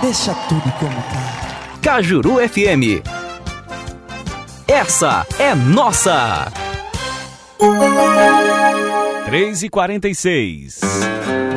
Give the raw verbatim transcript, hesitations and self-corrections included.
Deixa tudo como tá. Cajuru F M. Essa é nossa. três e quarenta e seis.